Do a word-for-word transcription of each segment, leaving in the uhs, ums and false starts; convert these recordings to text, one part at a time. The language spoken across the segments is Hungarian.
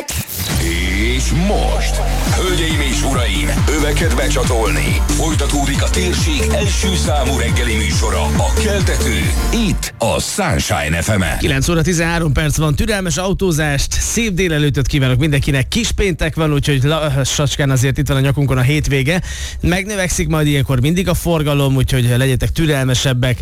back. És most, hölgyeim és uraim, öveket becsatolni. Folytatódik a térség első számú reggeli műsora, a Keltető, itt a Sunshine ef emen. kilenc óra tizenhárom perc van, türelmes autózást, szép délelőtöt kívánok mindenkinek. Kis péntek van, úgyhogy lassacskán azért itt van a nyakunkon a hétvége. Megnövekszik majd ilyenkor mindig a forgalom, úgyhogy legyetek türelmesebbek,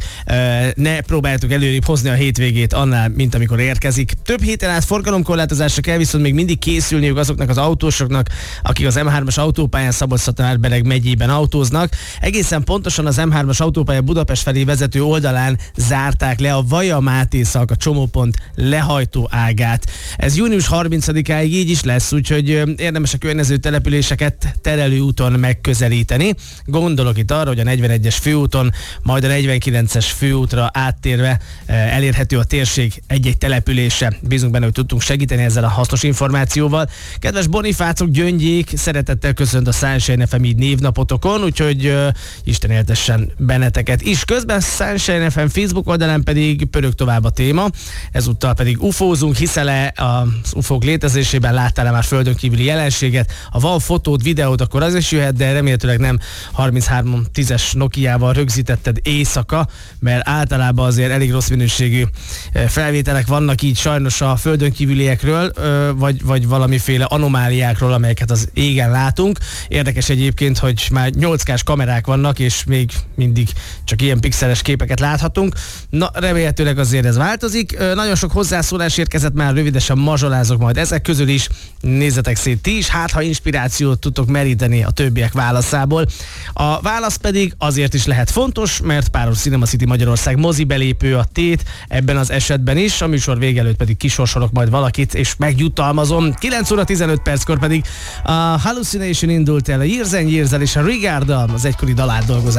ne próbáljátok előrébb hozni a hétvégét annál, mint amikor érkezik. Több héten át forgalomkorlátozásra kell viszont még mindig készülniük azoknak az autósoknak, akik az em hármas autópályán Szabolcs-Szatmár-Bereg megyében autóznak. Egészen pontosan az em hármas autópálya Budapest felé vezető oldalán zárták le a Vaja-Máté szalka csomópont lehajtó ágát. Ez június harmincadikáig így is lesz, úgyhogy érdemes a környező településeket terelő úton megközelíteni. Gondolok itt arra, hogy a negyvenegyes főúton, majd a negyvenkilences főútra áttérve elérhető a térség egy-egy települése. Bízunk benne, hogy tudtunk segíteni ezzel a hasznos információval. Kedves Bonifácok, Gyöngyék, szeretettel köszönt a Sunshine ef em így névnapotokon, úgyhogy uh, Isten éltessen benneteket is. Közben Sunshine ef em Facebook oldalán pedig pörög tovább a téma, ezúttal pedig ufózunk, hiszel-e az ufók létezésében, láttál-e már földön kívüli jelenséget? Ha van fotód, videód, akkor az is jöhet, de remélhetőleg nem harminchárom tízes Nokiával rögzítetted éjszaka, mert általában azért elég rossz minőségű felvételek vannak így sajnos a földön kívüliekről, vagy, vagy valamiféle anomáliákról, amelyeket az égen látunk. Érdekes egyébként, hogy már nyolc kás kamerák vannak, és még mindig csak ilyen pixeles képeket láthatunk. Na, remélhetőleg azért ez változik. Nagyon sok hozzászólás érkezett már, rövidesen mazsolázok majd ezek közül is. Nézzetek szét ti is, hát ha inspirációt tudtok meríteni a többiek válaszából. A válasz pedig azért is lehet fontos, mert Páros Cinema City Magyarország mozi belépő a tét ebben az esetben is. A műsor vége előtt pedig kisorsolok majd valakit, és megjutalmazom. kilenc óra tizenöt perckor pedig a Hallucination indult el a Years and Years-el és a Regard-dal, az egykori dalátdolgozás.